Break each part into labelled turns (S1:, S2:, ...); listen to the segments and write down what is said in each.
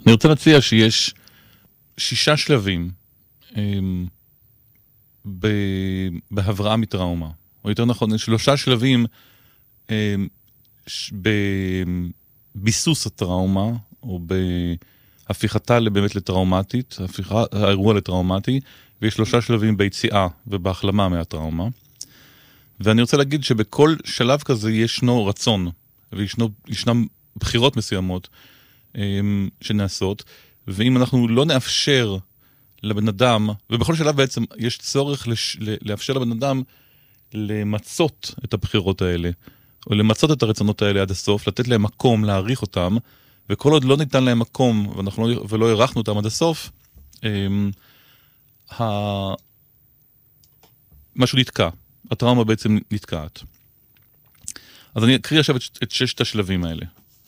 S1: אני רוצה להציע שיש 6 שלבים בהבראה מטראומה, או יותר נכון, 3 שלבים בביסוס הטראומה, או בהפיכתה באמת לטראומטית, האירוע לטראומטי, ויש 3 שלבים ביציאה ובהחלמה מהטראומה. ואני רוצה להגיד שבכל שלב כזה ישנו רצון, וישנם בחירות מסוימות שנעשות, ואם אנחנו לא נאפשר לבן אדם, ובכל שלב בעצם יש צורך לאפשר לבן אדם למצות את הבחירות האלה, או למצות את הרצונות האלה עד הסוף, לתת להם מקום, להעריך אותם, וכל עוד לא ניתן להם מקום, ולא הערכנו אותם עד הסוף, משהו נתקע. הטראומה בעצם נתקעת. אז אני אקריא עכשיו את 6 השלבים האלה.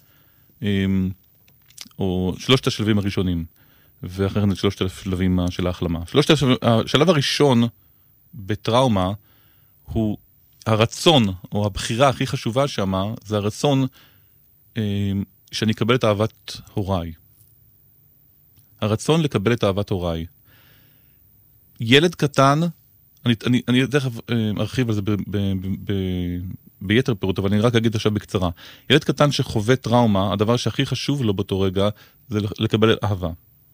S1: או 3 השלבים הראשונים, ואחרי כן את 3 השלבים של ההחלמה. השלב הראשון בטראומה הוא הרצון, או הבחירה הכי חשובה שמה, זה הרצון שאני אקבל את אהבת הוריי. הרצון לקבל את אהבת הוריי. ילד קטן, אני תכף ארחיב על זה ביתר פירוט, אבל אני רק אגיד עכשיו בקצרה. ילד קטן שחווה טראומה, הדבר שהכי חשוב לו באותו רגע, זה לקבל אהבה.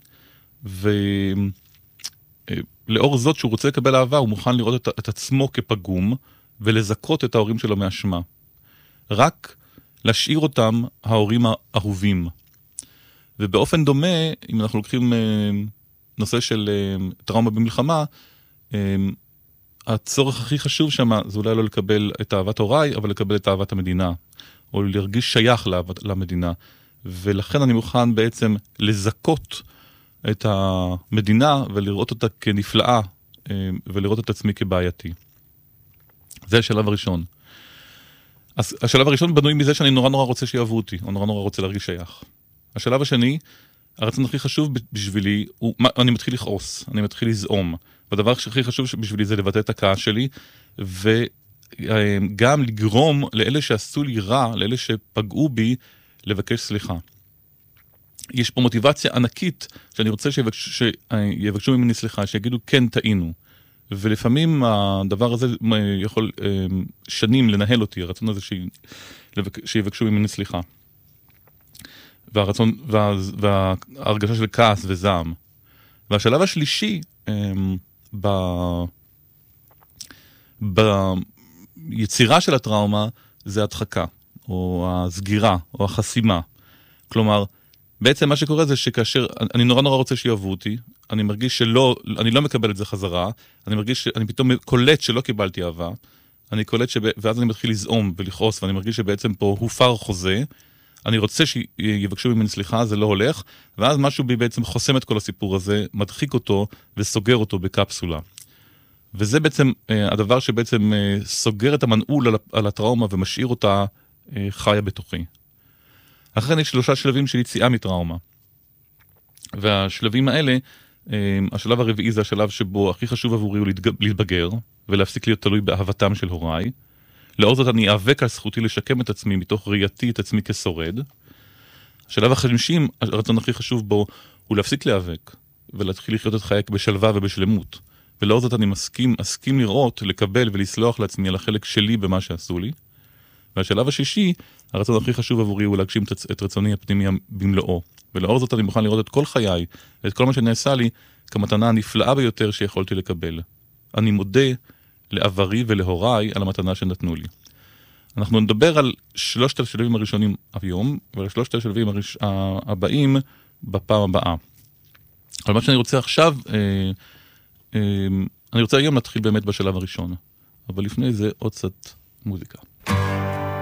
S1: ולאור זאת שהוא רוצה לקבל אהבה, הוא מוכן לראות את עצמו כפגום, ולזכות את ההורים שלו מאשמה. רק להשאיר אותם ההורים האהובים. ובאופן דומה, אם אנחנו לוקחים נושא של טראומה במלחמה, הצורך הכי חשוב שמה, זה אולי לא לקבל את אהבת הוריי, אבל לקבל את אהבת המדינה, או להרגיש שייך למדינה. ולכן אני מוכן בעצם לזכות את המדינה, ולראות אותה כנפלאה, ולראות את עצמי כבעייתי. זה השלב הראשון. אז השלב הראשון בנוי מזה שאני נורא רוצה שיאהבו אותי, או נורא רוצה להרגיש שייך. השלב השני, הרצון הכי חשוב בשבילי, אני מתחיל לכעוס, אני מתחיל לזעום. והדבר הכי חשוב בשבילי זה לבטא את הכעס שלי, וגם לגרום לאלה שעשו לי רע, לאלה שפגעו בי, לבקש סליחה. יש פה מוטיבציה ענקית, שאני רוצה שיבקשו ממני סליחה, שיגידו כן טעינו. ולפעמים הדבר הזה יכול שנים לנהל אותי, הרצון הזה שיבקשו ממני סליחה. והרצון, וההרגשה של כעס וזעם. והשלב השלישי, ביצירה של הטראומה, זה הדחקה, או הסגירה, או החסימה. כלומר, בעצם מה שקורה זה שכאשר, אני נורא רוצה שיאהבו אותי, אני מרגיש שלא, אני לא מקבל את זה חזרה, אני מרגיש שאני פתאום קולט שלא קיבלתי אהבה, אני קולט ואז אני מתחיל לזעום ולכעוס, ואני מרגיש שבעצם פה הופר חוזה, אני רוצה שיבקשו ממני סליחה, זה לא הולך, ואז משהו בי בעצם חוסם את כל הסיפור הזה, מדחיק אותו וסוגר אותו בקפסולה. וזה בעצם הדבר שבעצם סוגר את המנעול על הטראומה ומשאיר אותה חיה בתוכי. אחרי יש 3 שלבים של יציאה מטראומה. והשלבים האלה, השלב הרביעי זה השלב שבו הכי חשוב עבורי הוא להתבגר, ולהפסיק להיות תלוי באהבתם של הוריי. לאור זאת אני אאבק על זכותי לשקם את עצמי מתוך ראייתי את עצמי כשורד. השלב החמישי, הרצון הכי חשוב בו, הוא להפסיק להיאבק, ולהתחיל לחיות את חיי בשלווה ובשלמות. ולאור זאת אני אסכים לראות, לקבל ולסלוח לעצמי על החלק שלי במה שעשו לי. והשלב השישי, הרצון הכי חשוב עבורי הוא להגשים את רצוני הפנימי במלואו. ולאור זאת אני מוכן לראות את כל חיי, את כל מה שנעשה לי, כמתנה הנפלאה ביותר שיכולתי לקבל. אני מודה לעברי ולהוריי על המתנה שנתנו לי. אנחנו נדבר על 3 השלבים הראשונים היום, ועל 3 השלבים הבאים בפעם הבאה. אבל מה שאני רוצה עכשיו, אני רוצה היום להתחיל באמת בשלב הראשון. אבל לפני זה עוד קצת מוזיקה.